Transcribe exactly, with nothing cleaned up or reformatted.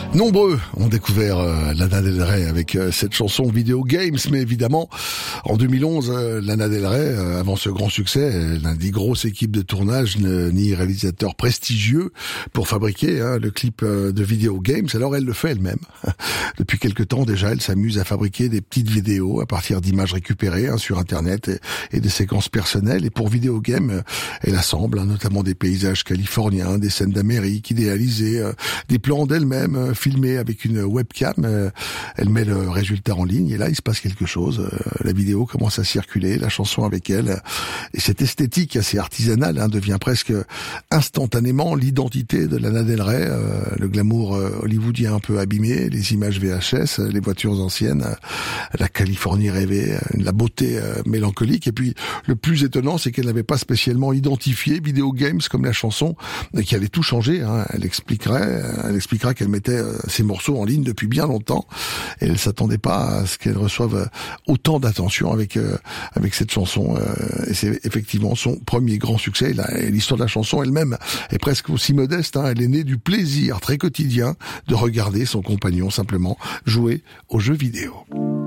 Nombreux ont découvert euh, Lana Del Rey avec euh, cette chanson Video Games, mais évidemment, en deux mille onze, euh, Lana Del Rey, euh, avant ce grand succès, elle n'a ni grosse équipe de tournage, ne, ni réalisateur prestigieux pour fabriquer hein, le clip euh, de Video Games. Alors elle le fait elle-même. Depuis quelque temps déjà, elle s'amuse à fabriquer des petites vidéos à partir d'images récupérées hein, sur Internet et, et des séquences personnelles. Et pour Video Games, euh, elle assemble hein, notamment des paysages californiens, des scènes d'Amérique idéalisées, euh, des plans d'elle-même euh, filmée avec une webcam, euh, elle met le résultat en ligne et là il se passe quelque chose. Euh, la vidéo commence à circuler, la chanson avec elle, euh, et cette esthétique assez artisanale hein, devient presque instantanément l'identité de Lana Del Rey. Euh, le glamour euh, hollywoodien un peu abîmé, les images V H S, les voitures anciennes, euh, la Californie rêvée, euh, la beauté euh, mélancolique. Et puis le plus étonnant, c'est qu'elle n'avait pas spécialement identifié Video Games comme la chanson euh, qui allait tout changer. Hein. Elle expliquerait, elle expliquera qu'elle mettait euh, ses morceaux en ligne depuis bien longtemps et elle s'attendait pas à ce qu'elle reçoive autant d'attention avec euh, avec cette chanson euh, et c'est effectivement son premier grand succès. L'histoire de la chanson elle-même est presque aussi modeste hein. Elle est née du plaisir très quotidien de regarder son compagnon simplement jouer aux jeux vidéo.